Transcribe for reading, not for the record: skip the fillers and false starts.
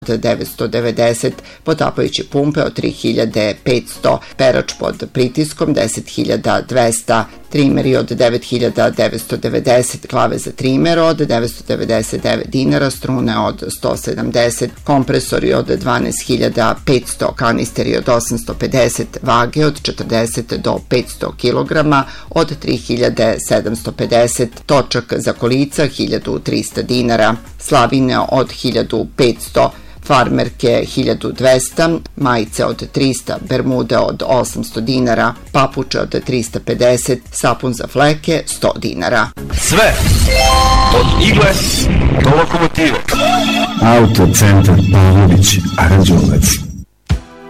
990, potapajuće pumpe od 3500, perač pod pritiskom 10.200, trimeri od 9.990, klave za trimer od 999 dinara, strune od 170, kompresori od 12.500, kanisteri od 850, vage od 40 do 500 kg od 3.750, točak za kolica 1.300 dinara, slavine od 1.500, farmerke 1.200, majice od 300, bermude od 800 dinara, papuče od 350, sapun za fleke 100 dinara. Sve od igle do lokomotive. Autocentar Pavlović Aranđelovac.